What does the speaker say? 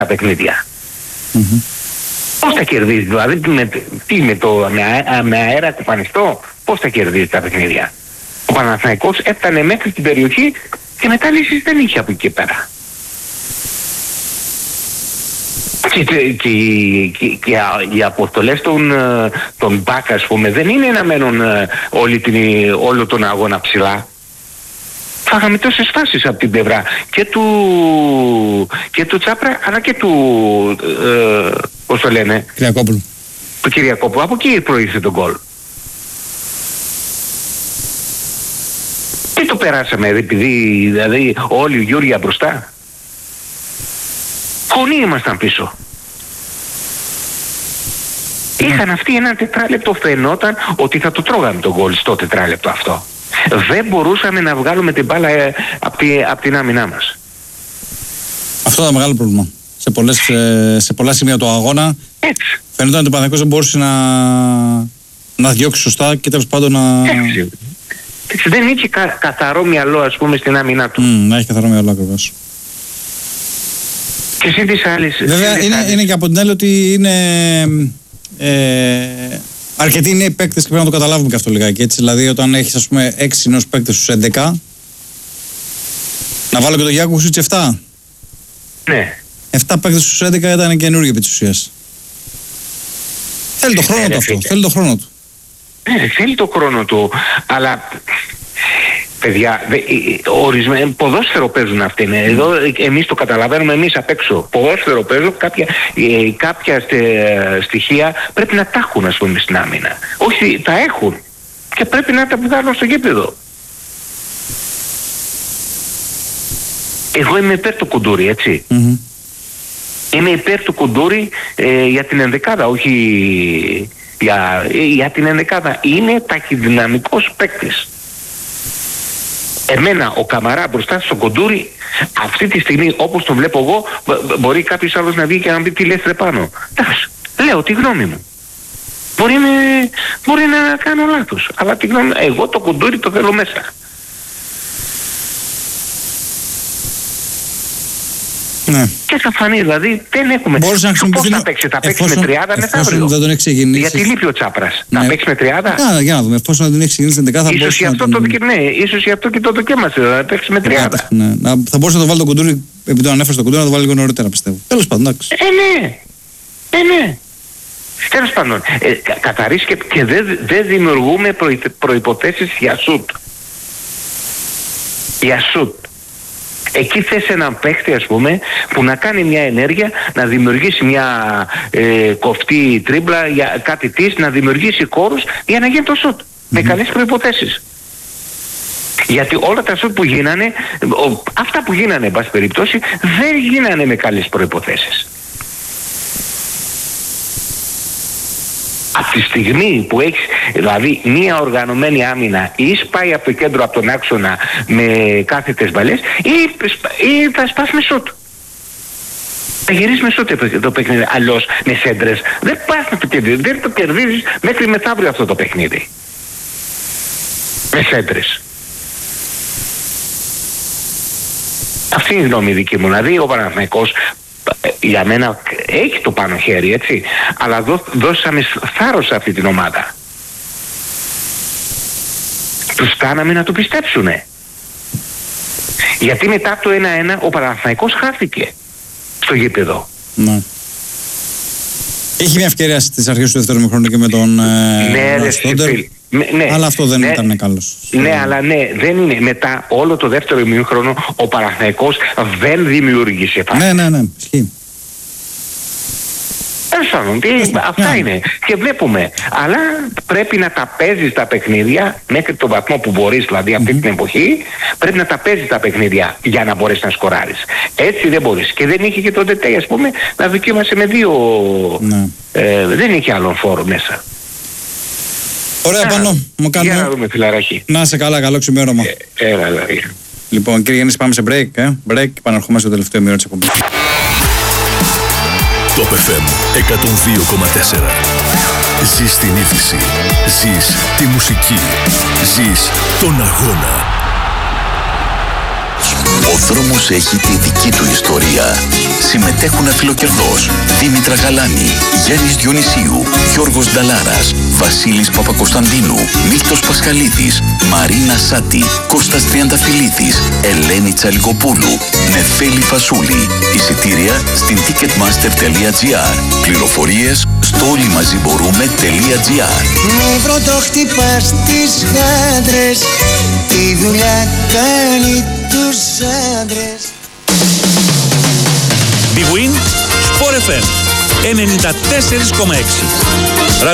τα παιχνίδια. Πώς τα κερδίζει, δηλαδή με αέρα κουπανιστό, πώς τα κερδίζει τα παιχνίδια. Ο Παναθηναϊκός έφτανε μέχρι την περιοχή και μετά λύσεις δεν είχε από εκεί και πέρα. Και οι αποστολές των Μπάκα, ας πούμε, δεν είναι να μένουν όλο τον αγώνα ψηλά. Φάγαμε τόσες φάσεις από την πλευρά και του Τσάπρα, αλλά και του πώς το λένε, Κυριακόπουλου. Του Κυριακόπουλου. Από εκεί προήλθε τον γκολ. Τι το περάσαμε, επειδή δηλαδή όλοι οι Γιούρια μπροστά. Φωνή ήμασταν πίσω. Είχαν αυτοί ένα τετράλεπτο, φαινόταν ότι θα το τρώγαμε τον γκολ στο τετράλεπτο αυτό. Δεν μπορούσαμε να βγάλουμε την μπάλα από την άμυνά μας. Αυτό ήταν μεγάλο πρόβλημα. Σε πολλά σημεία του αγώνα φαινόταν ότι ο Παναθηναϊκός δεν μπορούσε να διώξει σωστά και τέλος πάντων να... Δεν είχε καθαρό μυαλό, ας πούμε, στην άμυνά του. Να έχει καθαρό μυαλό ακριβώς. Και συν τις άλλες... Βέβαια είναι και από την άλλη ότι είναι... αρκετοί νέοι παίκτες και πρέπει να το καταλάβουμε και αυτό λιγάκι, έτσι. Δηλαδή όταν έχεις, ας πούμε, 6 νέους παίκτες στους 11, να βάλω και τον Γιάκο Σούτς 7. Ναι. 7 παίκτες στους 11 ήταν καινούργιοι επί της ουσίας. Θέλει το χρόνο του αυτό, θέλει το χρόνο του. Θέλει το χρόνο του, αλλά... Παιδιά, ορισμένοι ποδόσφαιρο παίζουν αυτοί. Εδώ εμείς το καταλαβαίνουμε, εμείς απ' έξω. Ποδόσφαιρο παίζουν, κάποια στοιχεία πρέπει να τα έχουν, ας πούμε, στην άμυνα. Όχι, τα έχουν και πρέπει να τα βγάλουν στο γήπεδο. Εγώ είμαι υπέρ του Κουντούρη, έτσι. Είμαι υπέρ του Κουντούρη για την ενδεκάδα, όχι για την ενδεκάδα. Είναι ταχυδυναμικός παίκτης. Εμένα ο Καμαρά μπροστά στο Κουντούρη, αυτή τη στιγμή όπως τον βλέπω εγώ, μπορεί κάποιος άλλος να βγει και να πει τι λες ρε πάνω. Εντάξει, λέω τη γνώμη μου. Μπορεί να κάνω λάθος, αλλά τη γνώμη, εγώ το Κουντούρη το θέλω μέσα. Ναι. Και θα φανεί, δηλαδή δεν έχουμε. Πώς θα παίξει, θα παίξει με 30 μεθαύριο. Δεν τον έχει ξεκινήσει. Γιατί λείπει ο Τσάπρας. Ναι. Να παίξει με 30. Για να δούμε, εφόσον δεν έχει ξεκινήσει την 11 θα ίσως γι' αυτό ίσως γι' αυτό και το δοκίμασε, να παίξει με 30. Ναι. Θα μπορούσε να το βάλει το Κουντούρη, επειδή το ανέφερε στο Κουντούρη, να το βάλει λίγο νωρίτερα, πιστεύω. Τέλος πάντων, εντάξει. Ναι. Τέλος πάντων, καθαρίσει και δεν δημιουργούμε προϋποθέσεις για σουτ. Εκεί θες έναν παίχτη, ας πούμε, που να κάνει μια ενέργεια, να δημιουργήσει μια κοφτή τρίμπλα, για κάτι της, να δημιουργήσει χώρους για να γίνει το σουτ. Με καλές προϋποθέσεις. Γιατί όλα τα σουτ που γίνανε, αυτά που γίνανε, εν πάση περιπτώσει, δεν γίνανε με καλές προϋποθέσεις. Από τη στιγμή που έχεις δηλαδή μία οργανωμένη άμυνα ή σπάει από το κέντρο, από τον άξονα με κάθετες μπαλές ή θα σπάσει με σούτ. Θα γυρίσει με σούτ το παιχνίδι. Αλλιώς με σέντρες δεν πας να το κερδίζεις. Δεν το κερδίζεις μέχρι μεθαύριο αυτό το παιχνίδι. Με σέντρες. Αυτή είναι η γνώμη δική μου. Δηλαδή ο Παναθηναϊκός για μένα έχει το πάνω χέρι, έτσι, αλλά δώσαμε θάρρος σε αυτή την ομάδα. Τους κάναμε να το πιστέψουνε. Γιατί μετά το 1-1 ο Παναθηναϊκός χάθηκε στο γήπεδο. Ναι. Είχε μια ευκαιρία στις αρχές του δεύτερου ημιχρόνου και με τον ναι, αλλά αυτό δεν ήταν καλός. Ναι, αλλά δεν είναι. Μετά όλο το δεύτερο ημίχρονο ο Παναθηναϊκός δεν δημιούργησε. Ναι, ισχύει. Αυτά είναι. Και βλέπουμε. Αλλά πρέπει να τα παίζεις τα παιχνίδια μέχρι τον βαθμό που μπορείς, δηλαδή αυτή την εποχή, πρέπει να τα παίζεις τα παιχνίδια για να μπορείς να σκοράρεις. Έτσι δεν μπορείς. Και δεν είχε και τον Τετέι, ας πούμε, να δοκίμασε με δύο. Δεν είχε άλλον φόρο μέσα. Ωραία, Πάνο. Για να δούμε, φιλαράκι. Να είσαι καλά, καλό ξημέρωμα. Έλα. Λοιπόν, κύριε Γιάννη, πάμε σε break. Break, επαναρχόμαστε στο τελευταίο μήνα της εκπομπής. Top FM 102,4. Ζεις την είδηση. Ζεις τη μουσική. Ζεις τον αγώνα. Ο δρόμος έχει τη δική του ιστορία. Συμμετέχουν αφιλοκερδός Δήμητρα Γαλάνη, Γιάννης Διονυσίου, Γιώργος Νταλάρας, Βασίλης Παπακοσταντίνου, Μίλτος Πασχαλίδης, Μαρίνα Σάτη, Κώστας Τριανταφυλλίδης, Ελένη Τσαλικοπούλου, Νεφέλη Φασούλη. Εισιτήρια στην ticketmaster.gr. Πληροφορίες στο όλοιμαζιμπορούμε.gr. Μη πρώτο χτυπάς τις γάντρες, τη δουλειά κάνει τους άντρες. Big Win, Sport FM 94,6.